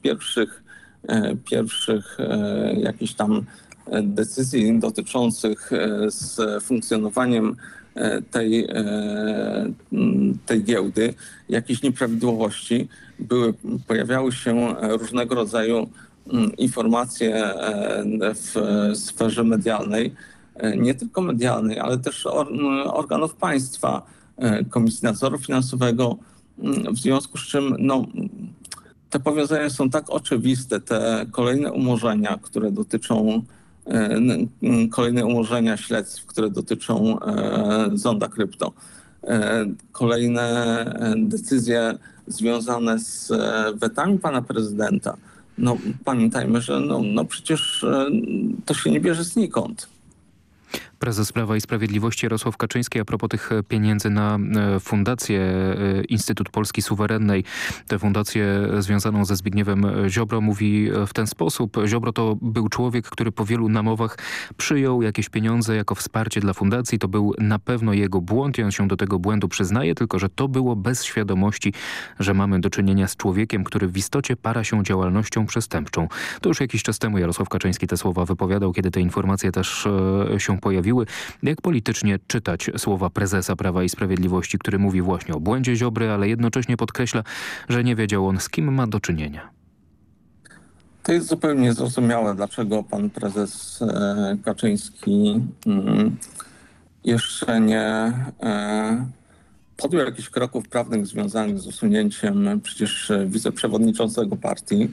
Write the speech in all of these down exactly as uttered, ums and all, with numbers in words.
pierwszych, pierwszych jakichś tam decyzji dotyczących z funkcjonowaniem tej, tej giełdy, jakieś nieprawidłowości były, pojawiały się różnego rodzaju informacje w sferze medialnej, nie tylko medialnej, ale też organów państwa, Komisji Nadzoru Finansowego, w związku z czym no, te powiązania są tak oczywiste, te kolejne umorzenia, które dotyczą, kolejne umorzenia śledztw, które dotyczą Zonda Krypto, kolejne decyzje związane z wetami pana prezydenta. No pamiętajmy, że no, no przecież to się nie bierze znikąd. Prezes Prawa i Sprawiedliwości Jarosław Kaczyński a propos tych pieniędzy na fundację Instytut Polski Suwerennej, tę fundację związaną ze Zbigniewem Ziobro, mówi w ten sposób. Ziobro to był człowiek, który po wielu namowach przyjął jakieś pieniądze jako wsparcie dla fundacji. To był na pewno jego błąd i on się do tego błędu przyznaje, tylko że to było bez świadomości, że mamy do czynienia z człowiekiem, który w istocie para się działalnością przestępczą. To już jakiś czas temu Jarosław Kaczyński te słowa wypowiadał, kiedy te informacje też się pojawiły. Jak politycznie czytać słowa prezesa Prawa i Sprawiedliwości, który mówi właśnie o błędzie Ziobry, ale jednocześnie podkreśla, że nie wiedział on, z kim ma do czynienia? To jest zupełnie niezrozumiałe, dlaczego pan prezes Kaczyński jeszcze nie podjął jakichś kroków prawnych związanych z usunięciem przecież wiceprzewodniczącego partii.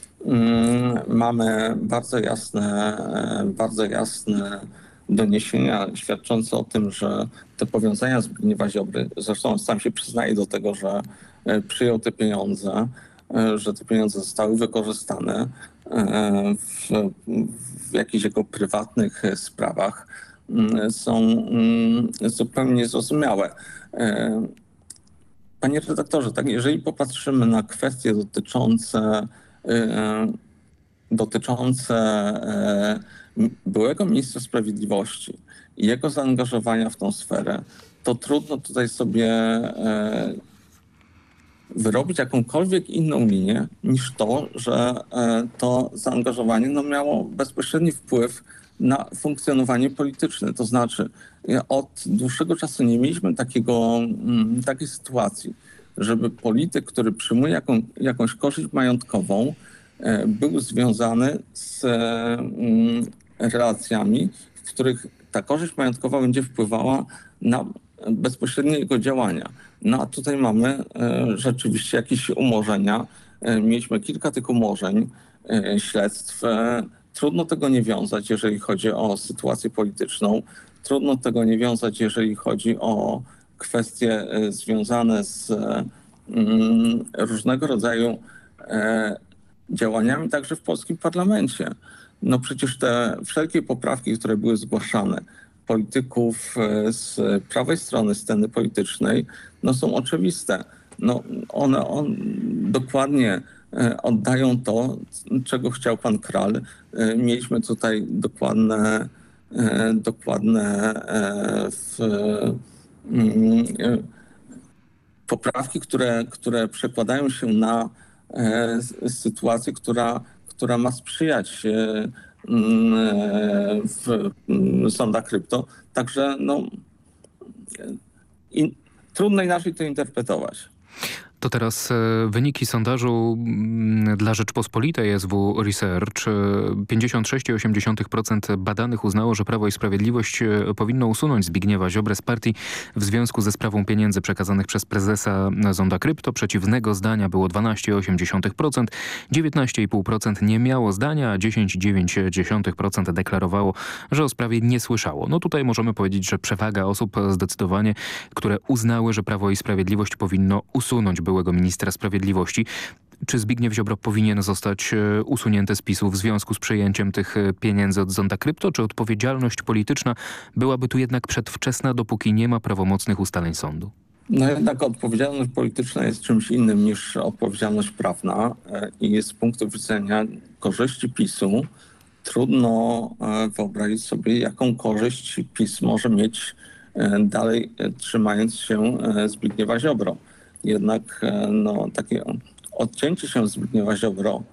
Mamy bardzo jasne, bardzo jasne doniesienia świadczące o tym, że te powiązania Zbigniewa Ziobry, zresztą sam się przyznaje do tego, że przyjął te pieniądze, że te pieniądze zostały wykorzystane w, w jakichś jego prywatnych sprawach, są zupełnie niezrozumiałe. Panie redaktorze, tak, jeżeli popatrzymy na kwestie dotyczące dotyczące byłego ministra sprawiedliwości i jego zaangażowania w tą sferę, to trudno tutaj sobie wyrobić jakąkolwiek inną linię niż to, że to zaangażowanie no, miało bezpośredni wpływ na funkcjonowanie polityczne. To znaczy od dłuższego czasu nie mieliśmy takiego, takiej sytuacji, żeby polityk, który przyjmuje jaką, jakąś korzyść majątkową, był związany z relacjami, w których ta korzyść majątkowa będzie wpływała na bezpośrednie jego działania. No a tutaj mamy rzeczywiście jakieś umorzenia. Mieliśmy kilka tych umorzeń, śledztw. Trudno tego nie wiązać, jeżeli chodzi o sytuację polityczną. Trudno tego nie wiązać, jeżeli chodzi o kwestie związane z różnego rodzaju działaniami także w polskim parlamencie. No przecież te wszelkie poprawki, które były zgłaszane polityków z prawej strony sceny politycznej, no są oczywiste. No one on w oddają to, czego chciał pan Kral. Mieliśmy tutaj dokładne, dokładne w, poprawki, które, które przekładają się na sytuację, która, która ma sprzyjać w Zonda Krypto. Także no, in, trudno inaczej to interpretować. To teraz wyniki sondażu dla Rzeczpospolitej S W Research. pięćdziesiąt sześć przecinek osiem procent badanych uznało, że Prawo i Sprawiedliwość powinno usunąć Zbigniewa Ziobrę z partii w związku ze sprawą pieniędzy przekazanych przez prezesa Zonda Krypto. Przeciwnego zdania było dwanaście przecinek osiem procent, dziewiętnaście przecinek pięć procent nie miało zdania, a dziesięć przecinek dziewięć procent deklarowało, że o sprawie nie słyszało. No tutaj możemy powiedzieć, że przewaga osób zdecydowanie, które uznały, że Prawo i Sprawiedliwość powinno usunąć byłego ministra sprawiedliwości. Czy Zbigniew Ziobro powinien zostać usunięty z PiS-u w związku z przejęciem tych pieniędzy od Zonda Krypto? Czy odpowiedzialność polityczna byłaby tu jednak przedwczesna, dopóki nie ma prawomocnych ustaleń sądu? No jednak odpowiedzialność polityczna jest czymś innym niż odpowiedzialność prawna i z punktu widzenia korzyści PiS-u trudno wyobrazić sobie, jaką korzyść PiS może mieć dalej trzymając się Zbigniewa Ziobro. Jednak no, takie odcięcie się Zbigniewa Ziobro